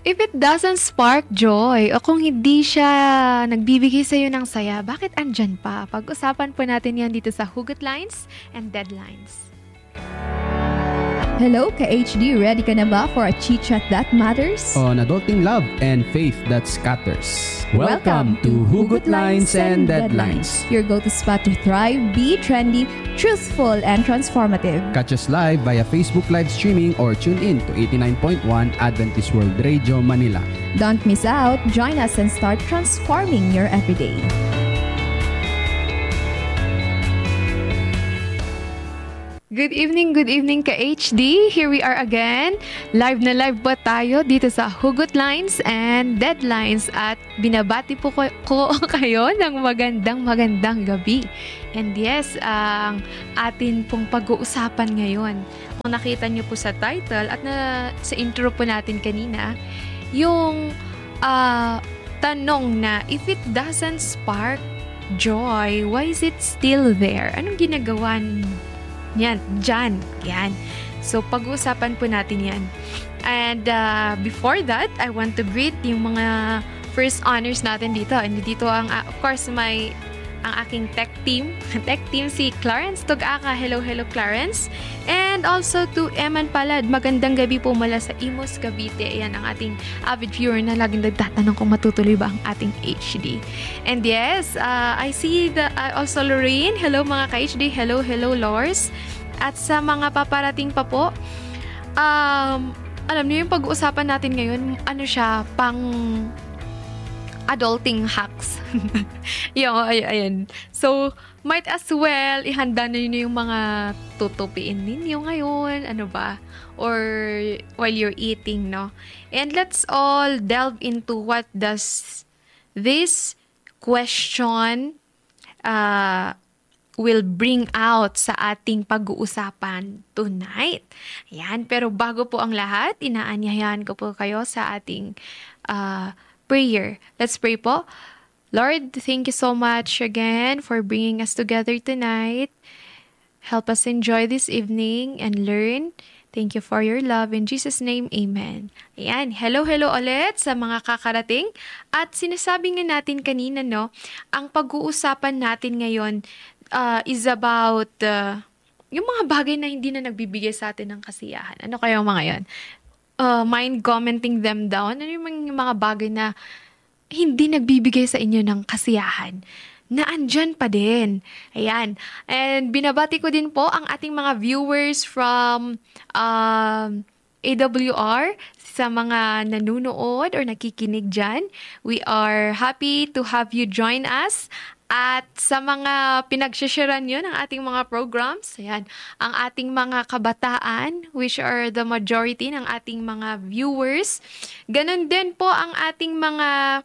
If it doesn't spark joy o kung hindi siya nagbibigay sa'yo ng saya, bakit andyan pa? Pag-usapan po natin yan dito sa Hugot Lines and Deadlines. Hello, ka-HD! Ready ka na ba for a chit-chat that matters? On adulting love and faith that scatters. Welcome to Hugot Lines and Deadlines. Your go-to spot to thrive, be trendy, truthful, and transformative. Catch us live via Facebook live streaming or tune in to 89.1 Adventist World Radio Manila. Don't miss out. Join us and start transforming your everyday. Good evening ka-HD. Here we are again. Live na live po tayo dito sa Hugot Lines and Deadlines at binabati po ko kayo ng magandang gabi. And yes, ang atin pong pag-uusapan ngayon, kung nakita niyo po sa title at sa intro po natin kanina, yung tanong na if it doesn't spark joy, why is it still there? Anong ginagawa yan, dyan. Yan. So, pag-uusapan po natin yan. And before that, I want to greet yung mga first honors natin dito. And dito ang, of course, ang aking tech team. Tech team si Clarence Tugaka. Hello, Clarence. And also to Eman Palad. Magandang gabi po mula sa Imus, Cavite. Ayan ang ating avid viewer na laging nagtatanong kung matutuloy ba ang ating HD. And yes, I see also Lorraine. Hello mga ka-HD. Hello, Lors. At sa mga paparating pa po, alam niyo yung pag-uusapan natin ngayon, ano siya, pang adulting hacks. Ayun. So, might as well, ihanda na yun yung mga tutupiin ninyo ngayon, ano ba? Or while you're eating, no? And let's all delve into what does this question will bring out sa ating pag-uusapan tonight. Ayan, pero bago po ang lahat, inaanyayahan ko po kayo sa ating prayer. Let's pray po. Lord, thank you so much again for bringing us together tonight. Help us enjoy this evening and learn. Thank you for your love. In Jesus' name, Amen. Ayan, hello ulit sa mga kakarating. At sinasabi nga natin kanina, no, ang pag-uusapan natin ngayon is about yung mga bagay na hindi na nagbibigay sa atin ng kasiyahan. Ano kayo mga yan? Mind commenting them down. Ano yung mga bagay na hindi nagbibigay sa inyo ng kasiyahan na andyan pa din. Ayan. And binabati ko din po ang ating mga viewers from AWR, sa mga nanunood or nakikinig dyan. We are happy to have you join us. At sa mga pinagsasharean nyo ng ating mga programs, ayan, ang ating mga kabataan, which are the majority ng ating mga viewers. Ganun din po ang ating mga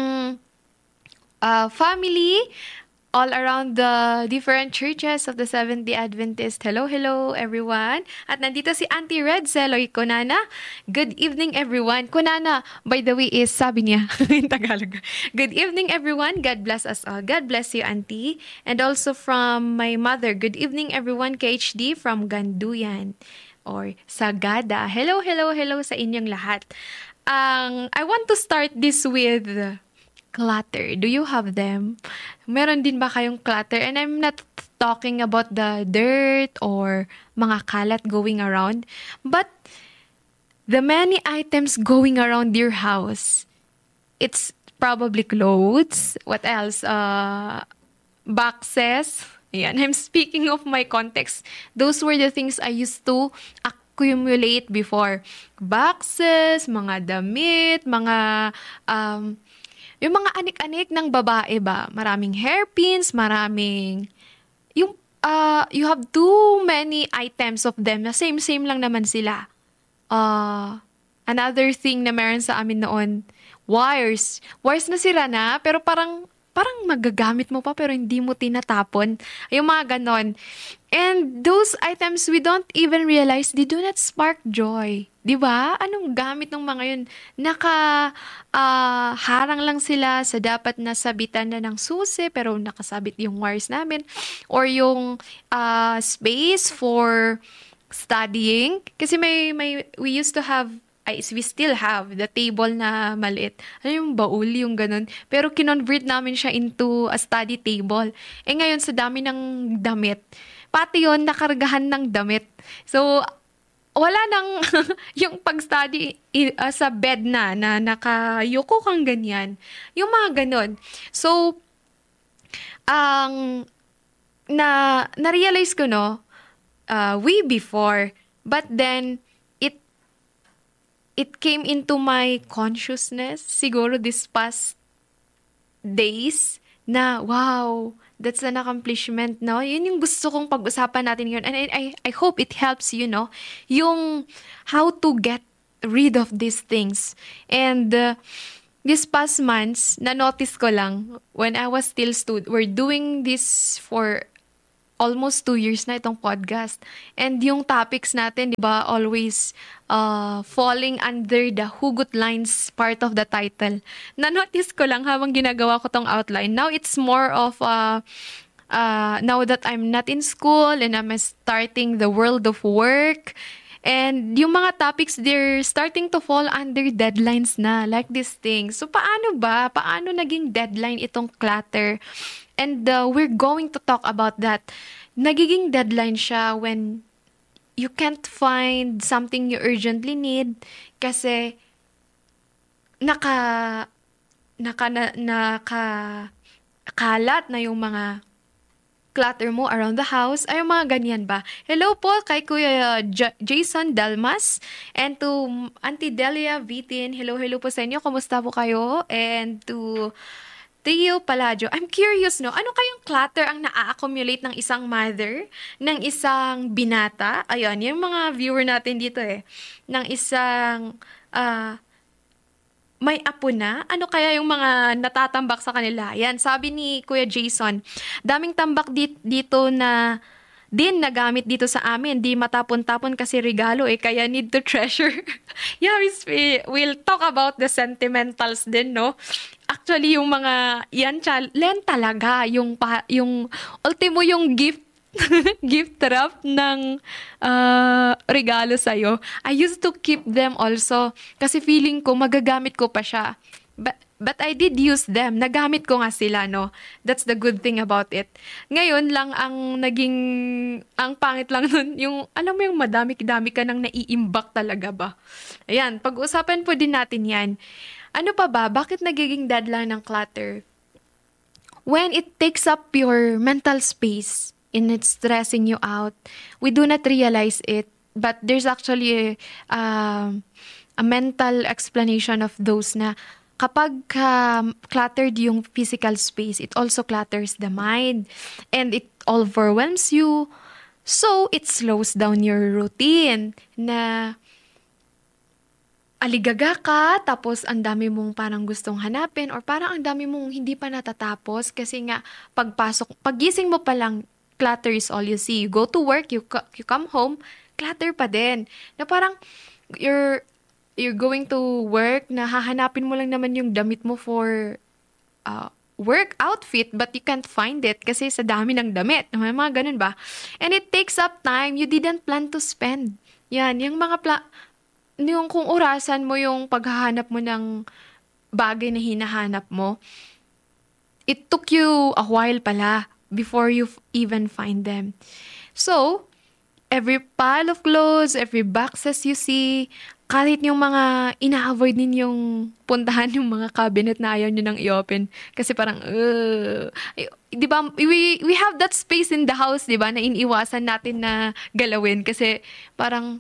family all around the different churches of the Seventh-day Adventist. Hello everyone. At nandito si Auntie Red Celoy Kunana. Good evening everyone. Kunana, by the way, is sabi niya in Tagalog. Good evening everyone. God bless us all. God bless you, Auntie. And also from my mother, good evening everyone, KHD from Ganduyan or Sagada. Hello sa inyong lahat. I want to start this with clutter. Do you have them? Meron din ba kayong clutter? And I'm not talking about the dirt or mga kalat going around, but the many items going around your house. It's probably clothes. What else? Boxes. Ayan. I'm speaking of my context. Those were the things I used to accumulate before. Boxes, mga damit, mga yung mga anik-anik ng babae ba? Maraming hairpins, maraming you have too many items of them na same lang naman sila. Another thing na meron sa amin noon, wires. Wires na sira na, pero parang magagamit mo pa pero hindi mo tinatapon. Yung mga ganon. And those items, we don't even realize they do not spark joy. Diba? Anong gamit ng mga yun? Harang lang sila sa dapat nasabitan na ng susi pero nakasabit yung wires namin. Or yung space for studying. Kasi we used to have we still have the table na maliit. Ano yung baul, yung ganun. Pero kinonvert namin siya into a study table. Ngayon, sa dami ng damit, pati yun, nakargahan ng damit. So, wala nang yung pag-study sa bed na nakayuko kang ganyan. Yung mga ganun. So, ang na-realize ko, way before, but then, it came into my consciousness siguro this past days na wow, that's an accomplishment, no? Yun yung gusto kong pag-usapan natin ngayon. And I hope it helps you, yung how to get rid of these things. And this past months, na-notice ko lang when I was still we're doing this for almost 2 years na itong podcast. And yung topics natin, di ba, always falling under the hugot lines part of the title. Na-notice ko lang habang ginagawa ko tong outline. Now, it's more of, now that I'm not in school and I'm starting the world of work, and yung mga topics, they're starting to fall under deadlines na, like this thing. So, paano naging deadline itong clutter? And we're going to talk about that. Nagiging deadline siya when you can't find something you urgently need kasi nakakalat na yung mga clutter mo around the house. Ay, yung mga ganyan ba? Hello po kay Kuya Jason Dalmas and to Auntie Delia Vitin. Hello po sa inyo. Kumusta po kayo? And to Theo Paladio, I'm curious, ano kayang clutter ang na-accumulate ng isang mother, ng isang binata, ayun, yung mga viewer natin dito ng isang may apo na, ano kaya yung mga natatambak sa kanila? Yan, sabi ni Kuya Jason, daming tambak dito na din nagamit dito sa amin, di matapon-tapon kasi regalo kaya need to treasure. Yeah, we'll talk about the sentimentals din, no? Actually, yung mga, yan talaga, yung ultimo yung gift, gift wrap ng regalo sa'yo. I used to keep them also, kasi feeling ko, magagamit ko pa siya. But I did use them. Nagamit ko nga sila, no? That's the good thing about it. Ngayon lang ang pangit lang nun, yung, alam mo yung madami-dami ka nang naiimbak talaga ba? Ayan, pag-usapan po din natin yan. Ano pa ba? Bakit nagiging deadline ng clutter? When it takes up your mental space and it's stressing you out, we do not realize it, but there's actually a mental explanation of those na kapag cluttered yung physical space, it also clutters the mind and it overwhelms you. So, it slows down your routine na aligaga ka, tapos ang dami mong parang gustong hanapin or parang ang dami mong hindi pa natatapos kasi nga paggising mo pa lang, clutter is all you see. You go to work, you come home, clutter pa din. Na parang you're going to work na hahanapin mo lang naman yung damit mo for work outfit but you can't find it kasi sa dami ng damit. Mga ganun ba? And it takes up time you didn't plan to spend. Yan, yung mga yung kung orasan mo yung paghahanap mo ng bagay na hinahanap mo, it took you a while pala before you even find them. So, every pile of clothes, every boxes you see, kahit yung mga ina-avoid ninyong puntahan yung mga cabinet na ayaw nyo nang i-open. Kasi parang, di ba, we have that space in the house, di ba, na iniiwasan natin na galawin. Kasi parang,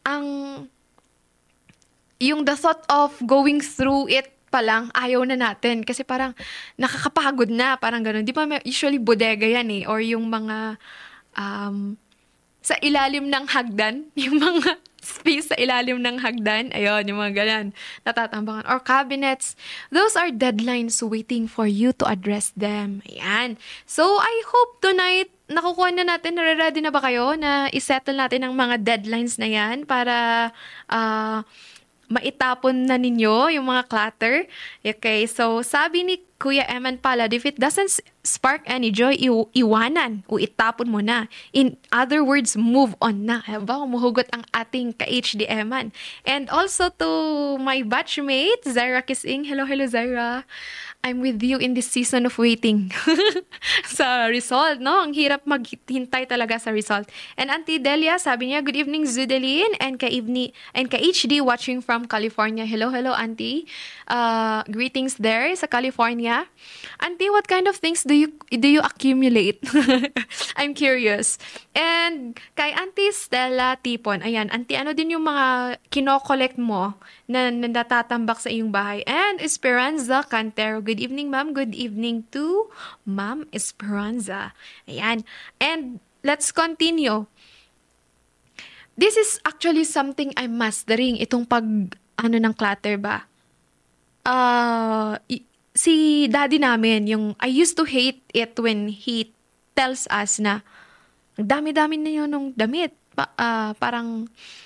yung the thought of going through it pa lang, ayaw na natin. Kasi parang nakakapagod na, parang gano'n. Di ba usually bodega yan or yung mga sa ilalim ng hagdan, yung mga space sa ilalim ng hagdan, ayun, yung mga ganyan, natatambakan. Or cabinets, those are deadlines waiting for you to address them. Ayan. So, I hope tonight, nakukuha na natin, nare-ready na ba kayo na isettle natin ang mga deadlines na yan para maitapon na ninyo yung mga clutter. Okay, so sabi ni Kuya Eman Palad, if it doesn't spark any joy, iwanan o itapon mo na. In other words, move on na. Ba, umuhugot ang ating ka-HD Eman. And also to my batchmate, Zaira Kising. Hello, Zaira. I'm with you in this season of waiting sa result, no? Ang hirap maghintay talaga sa result. And Auntie Delia, sabi niya, good evening, Zudeline, and ka-HD watching from California. Hello, Auntie. Greetings there sa California. Auntie, what kind of things do you accumulate? I'm curious. And kay Auntie Stella Tipon, ayan, Auntie, ano din yung mga kinokollect mo na natatambak sa iyong bahay? And Esperanza Cantero, good evening, ma'am. Good evening to Ma'am Esperanza. Ayan. And let's continue. This is actually something I'm mastering, itong ng clutter ba? Si daddy namin, I used to hate it when he tells us na ang dami-dami na yun ng damit. Parang